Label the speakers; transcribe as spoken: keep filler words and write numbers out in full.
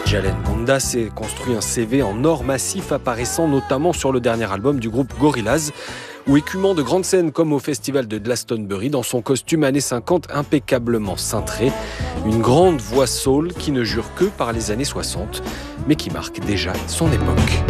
Speaker 1: Jalen Gonda s'est construit un C V en or massif apparaissant notamment sur le dernier album du groupe Gorillaz ou écumant de grandes scènes comme au festival de Glastonbury dans son costume années cinquante impeccablement cintré. Une grande voix soul qui ne jure que par les années soixante mais qui marque déjà son époque.